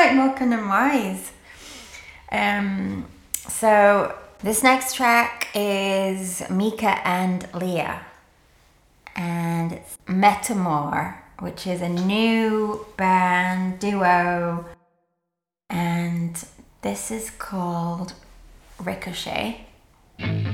like Mocha and Wise. So this next track is Mika and Leah, and it's Metamor, which is a new band duo, and this is called Ricochet.